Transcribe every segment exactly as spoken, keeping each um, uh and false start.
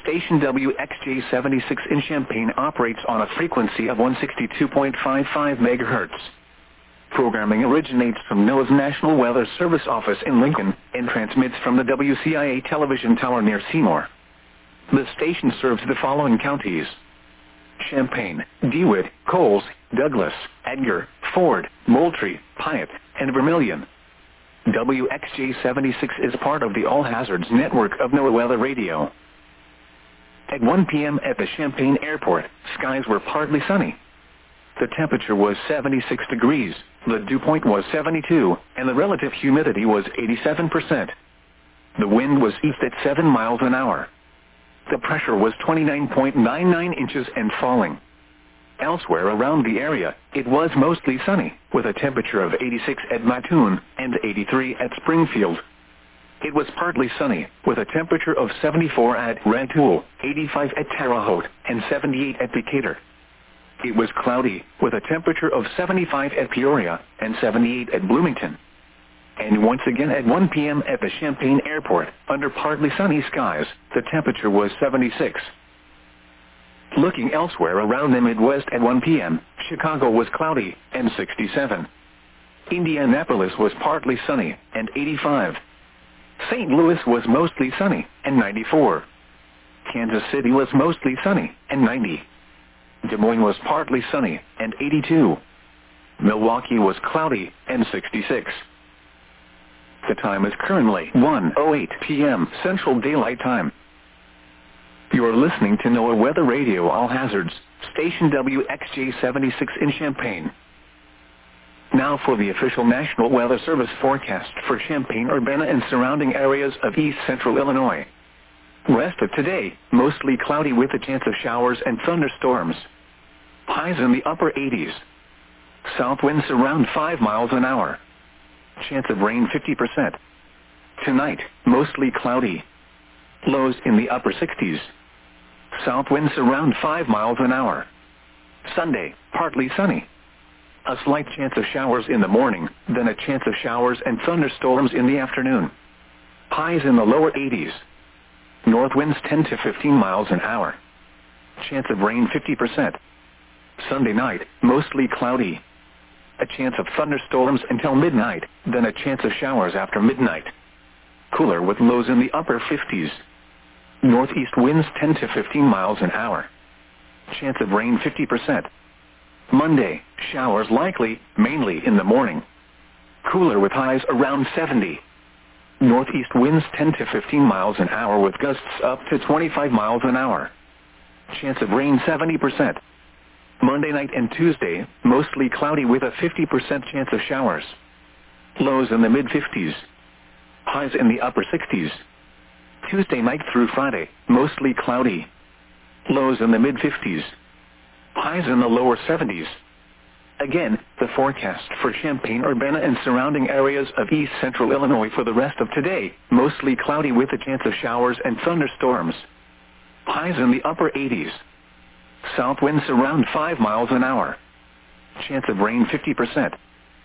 Station W X J seventy-six in Champaign operates on a frequency of one sixty-two point five five megahertz. Programming originates from NOAA's National Weather Service office in Lincoln and transmits from the W C I A television tower near Seymour. The station serves the following counties: Champaign, DeWitt, Coles, Douglas, Edgar, Ford, Moultrie, Piatt, and Vermilion. W X J seventy-six is part of the All Hazards network of NOAA Weather Radio. At one p m at the Champaign Airport, skies were partly sunny. The temperature was seventy-six degrees, the dew point was seventy-two, and the relative humidity was eighty-seven percent. The wind was east at seven miles an hour. The pressure was twenty-nine point nine nine inches and falling. Elsewhere around the area, it was mostly sunny, with a temperature of eighty-six at Mattoon and eighty-three at Springfield. It was partly sunny, with a temperature of seventy-four at Rantoul, eighty-five at Terre Haute, and seventy-eight at Decatur. It was cloudy, with a temperature of seventy-five at Peoria and seventy-eight at Bloomington. And once again at one p m at the Champaign Airport, under partly sunny skies, the temperature was seventy-six. Looking elsewhere around the Midwest at one p m, Chicago was cloudy and sixty-seven. Indianapolis was partly sunny and eighty-five. Saint Louis was mostly sunny and ninety-four. Kansas City was mostly sunny and ninety. Des Moines was partly sunny and eighty-two. Milwaukee was cloudy and sixty-six. The time is currently one oh eight p m Central Daylight Time. You are listening to NOAA Weather Radio All Hazards, Station W X J seventy-six in Champaign. Now for the official National Weather Service forecast for Champaign, Urbana, and surrounding areas of east central Illinois. Rest of today, mostly cloudy with a chance of showers and thunderstorms. Highs in the upper eighties. South winds around five miles an hour. Chance of rain fifty percent. Tonight, mostly cloudy. Lows in the upper sixties. South winds around five miles an hour. Sunday, partly sunny. A slight chance of showers in the morning, then a chance of showers and thunderstorms in the afternoon. Highs in the lower eighties. North winds ten to fifteen miles an hour. Chance of rain fifty percent. Sunday night, mostly cloudy. A chance of thunderstorms until midnight, then a chance of showers after midnight. Cooler with lows in the upper fifties. Northeast winds ten to fifteen miles an hour. Chance of rain fifty percent. Monday, showers likely, mainly in the morning. Cooler with highs around seventy. Northeast winds ten to fifteen miles an hour with gusts up to twenty-five miles an hour. Chance of rain seventy percent. Monday night and Tuesday, mostly cloudy with a fifty percent chance of showers. Lows in the mid-fifties. Highs in the upper sixties. Tuesday night through Friday, mostly cloudy. Lows in the mid-fifties. Highs in the lower seventies. Again, the forecast for Champaign, Urbana, and surrounding areas of east central Illinois for the rest of today, mostly cloudy with a chance of showers and thunderstorms. Highs in the upper eighties. South winds around five miles an hour. Chance of rain fifty percent.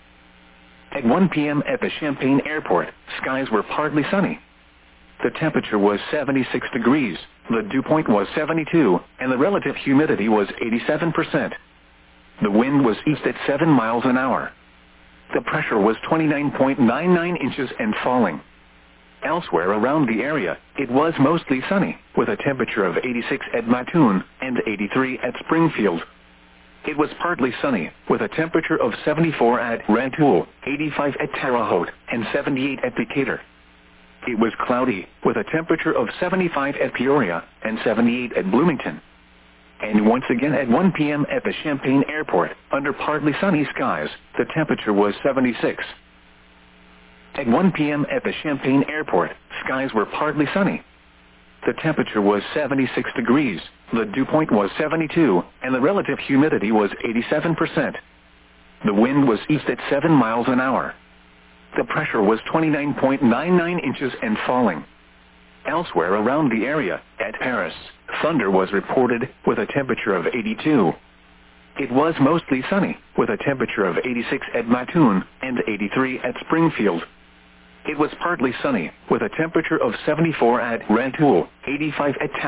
At one p m at the Champaign Airport, skies were partly sunny. The temperature was seventy-six degrees, the dew point was seventy-two, and the relative humidity was eighty-seven percent. The wind was east at seven miles an hour. The pressure was twenty-nine point nine nine inches and falling. Elsewhere around the area, it was mostly sunny, with a temperature of eighty-six at Mattoon and eighty-three at Springfield. It was partly sunny, with a temperature of seventy-four at Rantoul, eighty-five at Terre Haute, and seventy-eight at Decatur. It was cloudy, with a temperature of seventy-five at Peoria and seventy-eight at Bloomington. And once again at one p m at the Champaign Airport, under partly sunny skies, the temperature was seventy-six. At one p m at the Champaign Airport, skies were partly sunny. The temperature was seventy-six degrees, the dew point was seventy-two, and the relative humidity was eighty-seven percent. The wind was east at seven miles an hour. The pressure was twenty-nine point nine nine inches and falling. Elsewhere around the area, at Paris, thunder was reported with a temperature of eighty-two. It was mostly sunny, with a temperature of eighty-six at Mattoon and eighty-three at Springfield. It was partly sunny, with a temperature of seventy-four at Rantoul, eighty-five at